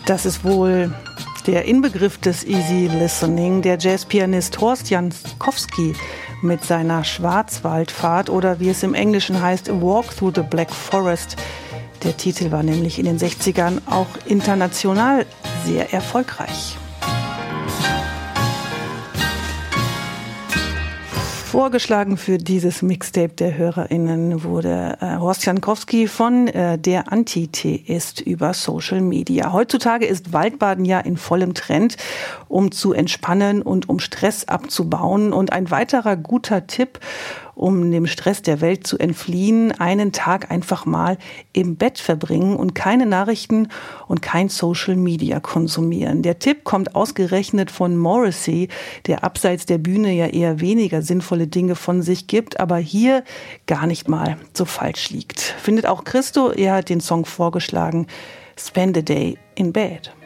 Das ist wohl der Inbegriff des Easy Listening, der Jazzpianist Horst Jankowski mit seiner Schwarzwaldfahrt oder wie es im Englischen heißt, A Walk Through the Black Forest. Der Titel war nämlich in den 60ern auch international sehr erfolgreich. Vorgeschlagen für dieses Mixtape der HörerInnen wurde Horst Jankowski von der Antitheist über Social Media. Heutzutage ist Waldbaden ja in vollem Trend, um zu entspannen und um Stress abzubauen. Und ein weiterer guter Tipp, um dem Stress der Welt zu entfliehen, einen Tag einfach mal im Bett verbringen und keine Nachrichten und kein Social Media konsumieren. Der Tipp kommt ausgerechnet von Morrissey, der abseits der Bühne ja eher weniger sinnvolle Dinge von sich gibt, aber hier gar nicht mal so falsch liegt. Findet auch Christo, er hat den Song vorgeschlagen, Spend a Day in Bed.